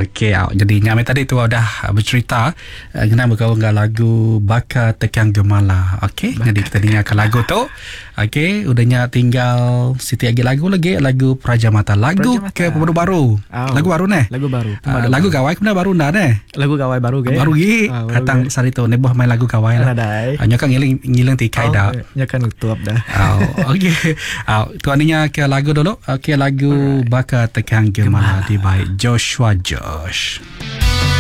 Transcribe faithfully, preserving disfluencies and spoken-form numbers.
Okey, uh, jadi nyamai tadi tu dah bercerita uh, kenapa kau enggak lagu Baka Tekan Gemala. Okey, jadi kita dengarkan lagu tu. Okey, udahnya tinggal Siti lagi lagu lagi lagu Praja Mata. Lagu Praja Mata. ke baru-baru. Oh. Lagu baru ni. Lagu baru. Uh, lagu gawai kena baru dah ni. Lagu gawai baru ke? Baru gi. Ah, baru Datang ge. sari tu ni buah main lagu gawai lah. Nadai. Uh, nyokan ngiling ngiling tikai dah. Nya kan utup dah. Oh, okey. Oh, tuan ninya ke lagu dulu. Okey, lagu Baka Tekan Gemala di baik Joshua Josh.